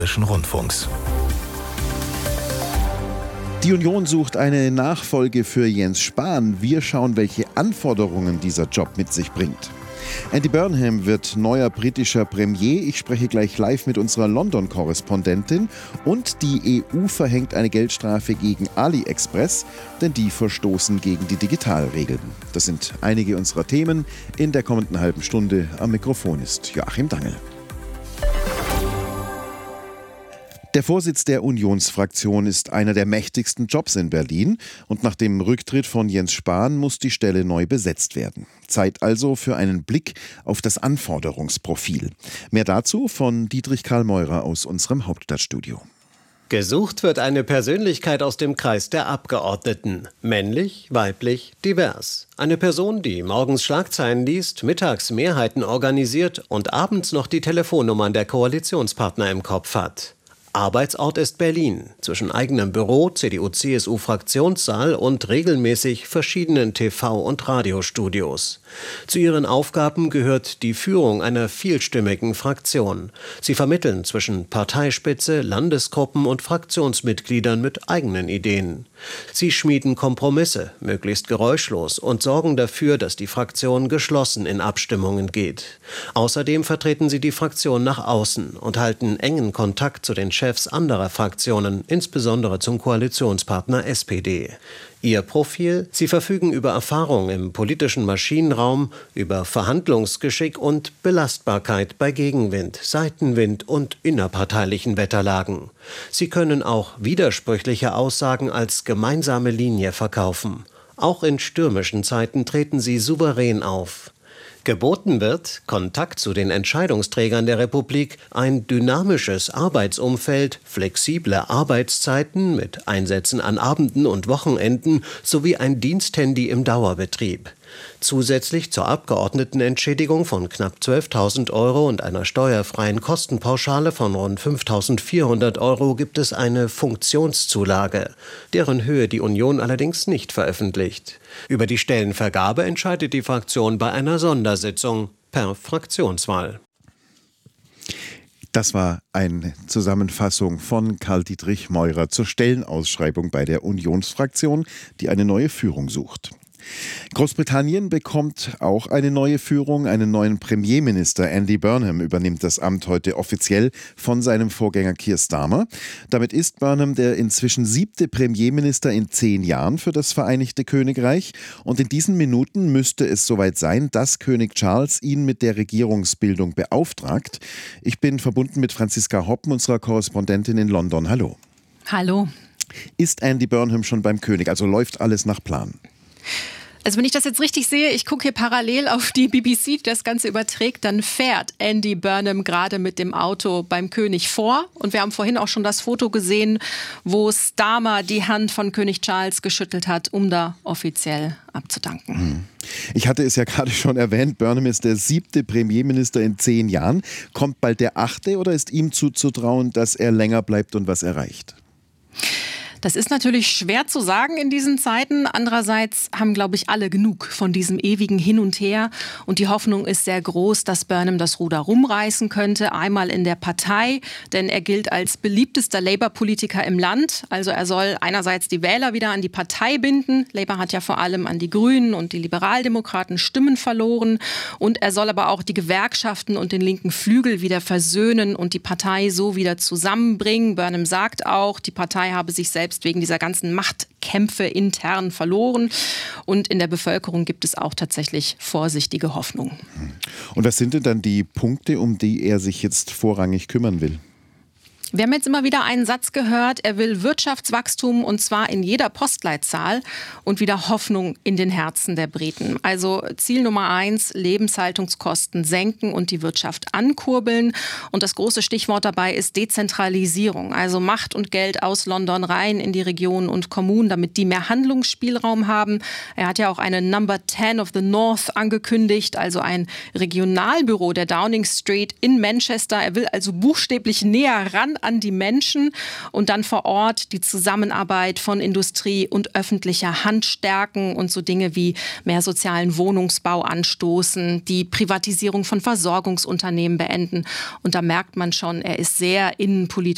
Rundfunks. Die Union sucht eine Nachfolge für Jens Spahn. Wir schauen, welche Anforderungen dieser Job mit sich bringt. Andy Burnham wird neuer britischer Premier. Ich spreche gleich live mit unserer London-Korrespondentin. Und die EU verhängt eine Geldstrafe gegen AliExpress, denn die verstoßen gegen die Digitalregeln. Das sind einige unserer Themen in der kommenden halben Stunde. Am Mikrofon ist Joachim Dangel. Der Vorsitz der Unionsfraktion ist einer der mächtigsten Jobs in Berlin und nach dem Rücktritt von Jens Spahn muss die Stelle neu besetzt werden. Zeit also für einen Blick auf das Anforderungsprofil. Mehr dazu von Dietrich Karl Meurer aus unserem Hauptstadtstudio. Gesucht wird eine Persönlichkeit aus dem Kreis der Abgeordneten. Männlich, weiblich, divers. Eine Person, die morgens Schlagzeilen liest, mittags Mehrheiten organisiert und abends noch die Telefonnummern der Koalitionspartner im Kopf hat. Arbeitsort ist Berlin, zwischen eigenem Büro, CDU-CSU-Fraktionssaal und regelmäßig verschiedenen TV- und Radiostudios. Zu ihren Aufgaben gehört die Führung einer vielstimmigen Fraktion. Sie vermitteln zwischen Parteispitze, Landesgruppen und Fraktionsmitgliedern mit eigenen Ideen. Sie schmieden Kompromisse, möglichst geräuschlos, und sorgen dafür, dass die Fraktion geschlossen in Abstimmungen geht. Außerdem vertreten sie die Fraktion nach außen und halten engen Kontakt zu den Chefs anderer Fraktionen, insbesondere zum Koalitionspartner SPD. Ihr Profil: Sie verfügen über Erfahrung im politischen Maschinenraum, über Verhandlungsgeschick und Belastbarkeit bei Gegenwind, Seitenwind und innerparteilichen Wetterlagen. Sie können auch widersprüchliche Aussagen als gemeinsame Linie verkaufen. Auch in stürmischen Zeiten treten sie souverän auf. Geboten wird Kontakt zu den Entscheidungsträgern der Republik, ein dynamisches Arbeitsumfeld, flexible Arbeitszeiten mit Einsätzen an Abenden und Wochenenden sowie ein Diensthandy im Dauerbetrieb. Zusätzlich zur Abgeordnetenentschädigung von knapp 12.000 € und einer steuerfreien Kostenpauschale von rund 5.400 € gibt es eine Funktionszulage, deren Höhe die Union allerdings nicht veröffentlicht. Über die Stellenvergabe entscheidet die Fraktion bei einer Sondersitzung per Fraktionswahl. Das war eine Zusammenfassung von Karl-Dietrich Meurer zur Stellenausschreibung bei der Unionsfraktion, die eine neue Führung sucht. Großbritannien bekommt auch eine neue Führung. Einen neuen Premierminister. Andy Burnham übernimmt das Amt heute offiziell von seinem Vorgänger Keir Starmer. Damit ist Burnham der inzwischen 7. Premierminister in 10 Jahren für das Vereinigte Königreich. Und in diesen Minuten müsste es soweit sein, dass König Charles ihn mit der Regierungsbildung beauftragt. Ich bin verbunden mit Franziska Hoppen, unserer Korrespondentin in London. Hallo. Hallo. Ist Andy Burnham schon beim König? Also läuft alles nach Plan? Also wenn ich das jetzt richtig sehe, ich gucke hier parallel auf die BBC, die das Ganze überträgt, dann fährt Andy Burnham gerade mit dem Auto beim König vor. Und wir haben vorhin auch schon das Foto gesehen, wo Starmer die Hand von König Charles geschüttelt hat, um da offiziell abzudanken. Ich hatte es ja gerade schon erwähnt, Burnham ist der 7. Premierminister in 10 Jahren. Kommt bald der 8. oder ist ihm zuzutrauen, dass er länger bleibt und was erreicht? Das ist natürlich schwer zu sagen in diesen Zeiten. Andererseits haben, glaube ich, alle genug von diesem ewigen Hin und Her. Und die Hoffnung ist sehr groß, dass Burnham das Ruder rumreißen könnte. Einmal in der Partei, denn er gilt als beliebtester Labour-Politiker im Land. Also er soll einerseits die Wähler wieder an die Partei binden. Labour hat ja vor allem an die Grünen und die Liberaldemokraten Stimmen verloren. Und er soll aber auch die Gewerkschaften und den linken Flügel wieder versöhnen und die Partei so wieder zusammenbringen. Burnham sagt auch, die Partei habe sich selbst wegen dieser ganzen Machtkämpfe intern verloren. Und in der Bevölkerung gibt es auch tatsächlich vorsichtige Hoffnung. Und was sind denn dann die Punkte, um die er sich jetzt vorrangig kümmern will? Wir haben jetzt immer wieder einen Satz gehört, er will Wirtschaftswachstum und zwar in jeder Postleitzahl und wieder Hoffnung in den Herzen der Briten. Also Ziel Nummer 1, Lebenshaltungskosten senken und die Wirtschaft ankurbeln. Und das große Stichwort dabei ist Dezentralisierung, also Macht und Geld aus London rein in die Regionen und Kommunen, damit die mehr Handlungsspielraum haben. Er hat ja auch eine Number 10 of the North angekündigt, also ein Regionalbüro der Downing Street in Manchester. Er will also buchstäblich näher ran an die Menschen und dann vor Ort die Zusammenarbeit von Industrie und öffentlicher Hand stärken und so Dinge wie mehr sozialen Wohnungsbau anstoßen, die Privatisierung von Versorgungsunternehmen beenden. Und da merkt man schon, er ist sehr innenpolitisch